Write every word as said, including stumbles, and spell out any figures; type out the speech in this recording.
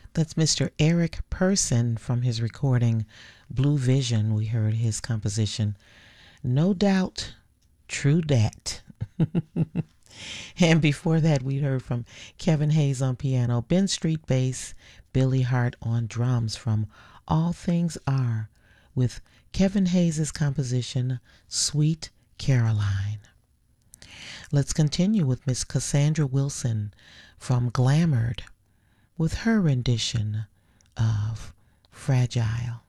That's Mister Eric Person from his recording Blue Vision. We heard his composition, No Doubt, True Dat. And before that, we heard from Kevin Hayes on piano, Ben Street bass, Billy Hart on drums from All Things Are, with Kevin Hayes' composition, Sweet Caroline. Let's continue with Miss Cassandra Wilson from Glamored with her rendition of Fragile.